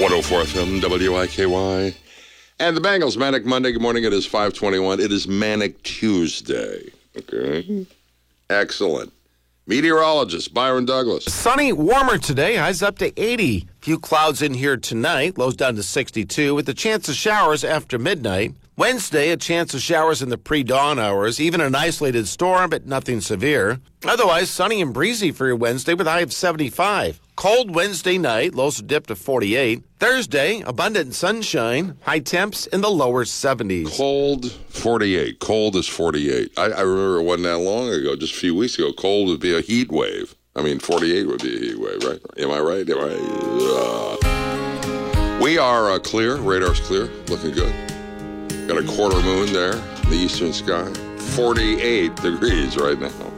104 FM, WIKY. And the Bengals, Manic Monday. Good morning. It is 5:21. It is Manic Tuesday. Okay. Excellent. Meteorologist Byron Douglas. Sunny, warmer today. Highs up to 80. Few clouds in here tonight. Lows down to 62 with a chance of showers after midnight. Wednesday, a chance of showers in the pre-dawn hours. Even an isolated storm, but nothing severe. Otherwise, sunny and breezy for your Wednesday with a high of 75. Cold Wednesday night. Lows will dip to 48. Thursday, abundant sunshine. High temps in the lower 70s. Cold, 48. Cold is 48. I remember it wasn't that long ago, just a few weeks ago. Cold would be a heat wave. 48 would be a heat wave, right? Am I right? We are clear. Radar's clear. Looking good. Got a quarter moon there in the eastern sky. 48 degrees right now.